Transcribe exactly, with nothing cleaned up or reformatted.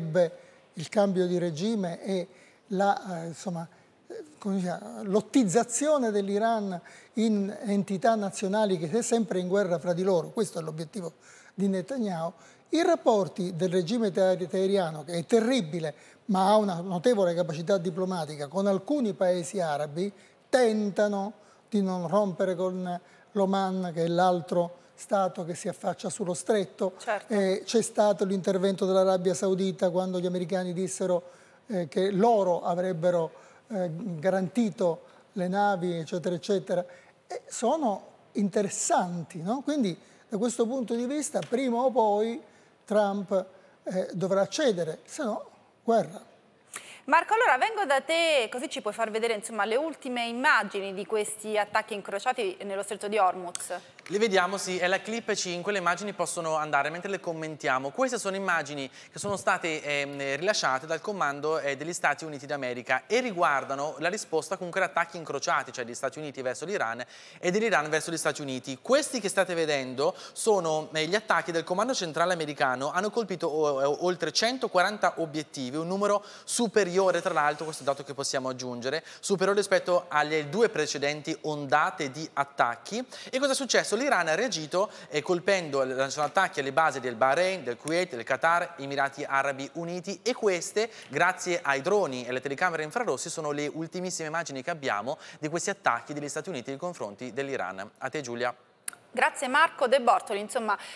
ebbe il cambio di regime e la, eh, insomma, lottizzazione dell'Iran in entità nazionali che è sempre in guerra fra di loro, questo è l'obiettivo di Netanyahu, i rapporti del regime teeriano, che è terribile ma ha una notevole capacità diplomatica con alcuni paesi arabi, tentano di non rompere con l'Oman, che è l'altro Stato che si affaccia sullo stretto. Certo. Eh, c'è stato l'intervento dell'Arabia Saudita quando gli americani dissero eh, che loro avrebbero eh, garantito le navi, eccetera, eccetera. E sono interessanti, no? Quindi da questo punto di vista, prima o poi Trump eh, dovrà cedere, se no guerra. Marco, allora vengo da te, così ci puoi far vedere insomma, le ultime immagini di questi attacchi incrociati nello stretto di Hormuz. Le vediamo, sì, è la clip cinque, le immagini possono andare mentre le commentiamo. Queste sono immagini che sono state eh, rilasciate dal comando eh, degli Stati Uniti d'America e riguardano la risposta comunque ad attacchi incrociati, cioè degli Stati Uniti verso l'Iran e dell'Iran verso gli Stati Uniti. Questi che state vedendo sono eh, gli attacchi del comando centrale americano, hanno colpito oh, oltre centoquaranta obiettivi, un numero superiore, tra l'altro, questo dato che possiamo aggiungere, superiore rispetto alle due precedenti ondate di attacchi. E cosa è successo? L'Iran ha reagito eh, colpendo, lanciando attacchi alle basi del Bahrain, del Kuwait, del Qatar, Emirati Arabi Uniti, e queste, grazie ai droni e alle telecamere infrarossi, sono le ultimissime immagini che abbiamo di questi attacchi degli Stati Uniti nei confronti dell'Iran. A te, Giulia. Grazie Marco De Bortoli, insomma